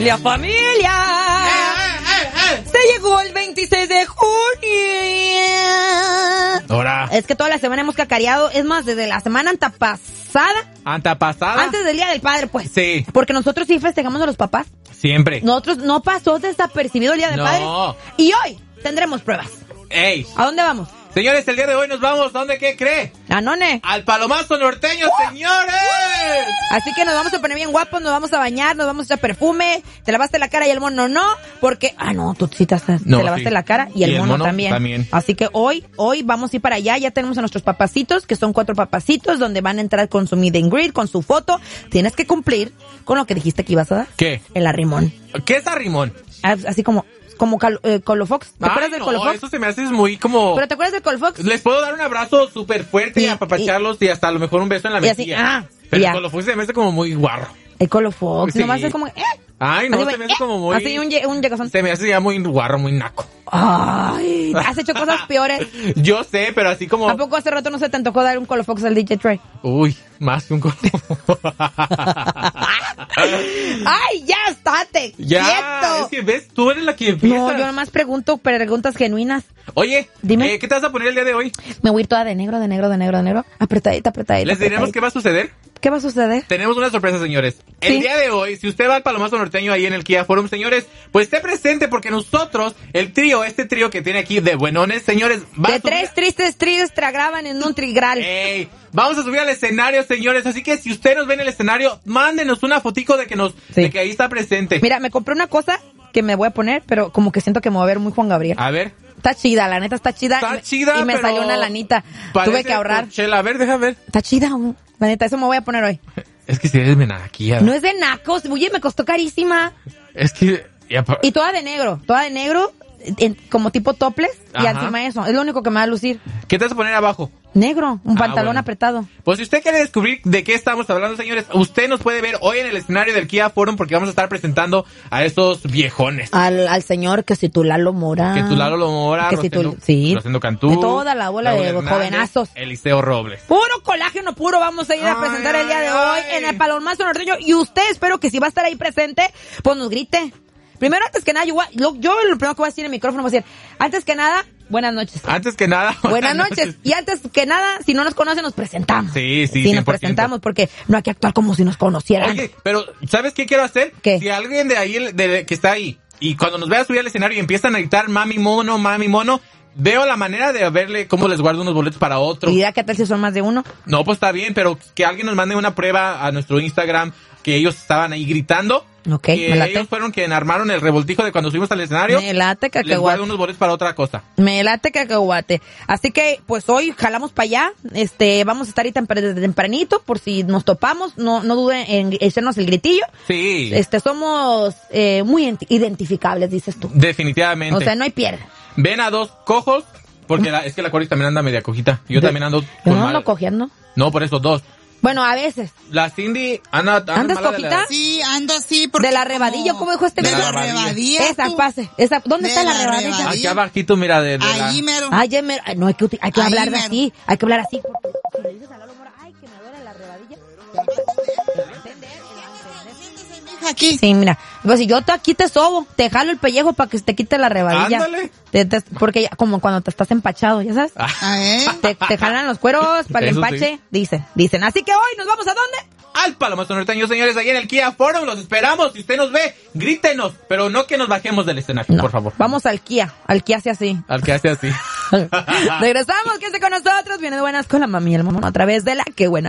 La familia. Se llegó el 26 de junio. Ahora. Es que toda la semana hemos cacareado. Es más, desde la semana antepasada. Antes del Día del Padre, pues. Sí. Porque nosotros sí festejamos a los papás. Siempre. Nosotros no pasó desapercibido el Día del Padre. Y hoy tendremos pruebas. ¡Ey! ¿A dónde vamos? Señores, el día de hoy nos vamos, ¿a dónde qué cree? ¿A None? Al Palomazo Norteño, señores. Así que nos vamos a poner bien guapos, nos vamos a bañar, nos vamos a echar perfume, te lavaste la cara y el mono no, porque, no, tú sí te lavaste la cara y el mono también. Así que hoy vamos a ir para allá, ya tenemos a nuestros papacitos, que son 4 papacitos, donde van a entrar con su meet and greet, con su foto. Tienes que cumplir con lo que dijiste que ibas a dar. ¿Qué? El arrimón. ¿Qué es arrimón? Así como Colofox. ¿Te acuerdas del Colofox? Eso se me hace muy como... ¿Pero te acuerdas del Colofox? Les puedo dar un abrazo súper fuerte y apapacharlos y hasta a lo mejor un beso en la mejilla. Pero el Colofox se me hace como muy guarro. El Colofox, nomás es como... Ay, no, se me hace como muy... Así un llegazón. Se me hace ya muy guarro, muy naco. Ay, has hecho cosas peores. Yo sé, pero así como... ¿A poco hace rato no se te antojó dar un Colofox al DJ Trey? Uy, más que un Colofox. Ay, ya, estate. Ya, quieto. Es que ves, tú eres la que empieza. No, yo nomás pregunto preguntas genuinas. Oye, dime. ¿Qué te vas a poner el día de hoy? Me voy a ir toda de negro. Apretadita. ¿Les diremos qué va a suceder? ¿Qué va a suceder? Tenemos una sorpresa, señores. El día de hoy, si usted va al Palomazo Norteño ahí en el Kia Forum, señores, pues esté presente porque nosotros, este trío que tiene aquí de buenones, señores, de 3 tristes tríos graban en un trigral. ¡Ey! Vamos a subir al escenario, señores, así que si usted nos ve en el escenario, mándenos una fotico de que ahí está presente. Mira, me compré una cosa que me voy a poner, pero como que siento que me voy a ver muy Juan Gabriel. A ver. Está chida, la neta está chida. Y me salió una lanita. Tuve que ahorrar. Coachella. A ver, déjame ver. Está chida, la neta, eso me voy a poner hoy. Es que si eres menaquilla. No es de nacos, oye, me costó carísima. Es que... Y toda de negro, como tipo topless. Y encima eso, es lo único que me va a lucir. ¿Qué te vas a poner abajo? Negro, un pantalón apretado. Pues si usted quiere descubrir de qué estamos hablando, señores, usted nos puede ver hoy en el escenario del Kia Forum porque vamos a estar presentando a esos viejones. Al señor que si tú Lalo Mora. Rosendo Cantú. De toda la bola de jovenazos. Eliseo Robles. Puro colágeno puro vamos a ir a presentar el día de hoy en el Palomazo Norteño. Y usted, espero que si va a estar ahí presente, pues nos grite. Primero, antes que nada, yo lo primero que voy a decir en el micrófono voy a decir, antes que nada, buenas noches. Antes que nada, buenas noches. Y antes que nada, si no nos conocen, nos presentamos. Sí, nos presentamos porque no hay que actuar como si nos conocieran. Oye, pero ¿sabes qué quiero hacer? ¿Qué? Si alguien de ahí, que está ahí, y cuando nos vea subir al escenario y empiezan a gritar mami mono, veo la manera de verle cómo les guardo unos boletos para otro. ¿Y ya qué tal si son más de uno? No, pues está bien, pero que alguien nos mande una prueba a nuestro Instagram que ellos estaban ahí gritando. Ok, que ellos fueron quienes armaron el revoltijo de cuando subimos al escenario. Me late cacahuate. Les guardo unos boletos para otra cosa. Me late cacahuate. Así que, pues hoy jalamos para allá. Vamos a estar ahí desde tempranito por si nos topamos. No duden en echarnos el gritillo. Sí. Somos muy identificables, dices tú. Definitivamente. O sea, no hay pierde. Ven a 2 cojos, porque es que la Coris también anda media cojita. Yo también ando con no ando cojeando. No, por eso 2. Bueno, a veces. La Cindy anda ¿Andas cojita? Sí, ando así. De la rebadilla, ¿cómo dijo este? De la rebadilla. Esa, pase. ¿Dónde está la rebadilla? Aquí abajito, mira, Allí mero. Ay, mero. No, hay que hablar de así. Hay que hablar así. Porque si le dices a Lalo Mora, ay, que me duele la rebadilla. Aquí. Sí, mira. Pues si yo aquí te sobo, te jalo el pellejo para que te quite la rebadilla. Ándale. Porque como cuando te estás empachado, ¿ya sabes? Te jalan los cueros para el empache. Sí. Dicen. Así que hoy nos vamos ¿a dónde? Al Palomazo Norteño, señores, ahí en el Kia Forum. Los esperamos. Si usted nos ve, grítenos. Pero no que nos bajemos del escenario, por favor. Vamos al Kia hace así. Al que hace así. Regresamos, quédese con nosotros. Viene de buenas con la mami y el mono a través de la que buena.